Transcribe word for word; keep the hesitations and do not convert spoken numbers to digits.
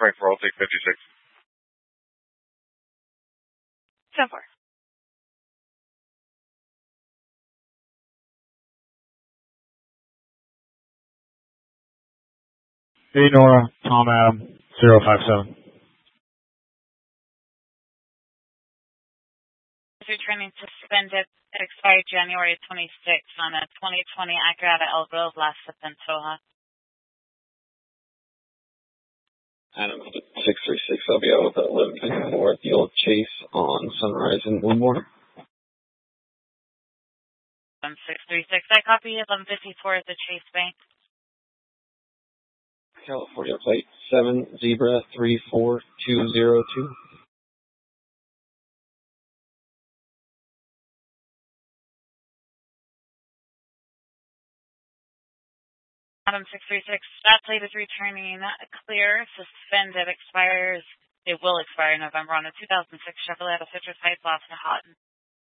Frank four, I'll take fifty-six. ten four. Hey, Nora. Tom Adam, zero five seven. Returning suspended, expired January twenty-sixth on a twenty twenty Acura El Grove, Las Pentoja. Adam, six three six, I'll be out with that eleven fifty-four at the old Chase on Sunrise in Woodmore. six three six, I copy eleven fifty-four at the Chase Bank. California plate seven Zebra three four two zero two. Adam six three six, that plate is returning clear, suspended, expires, it will expire in November on a two thousand six Chevrolet Citrus Heights, Los Houghton.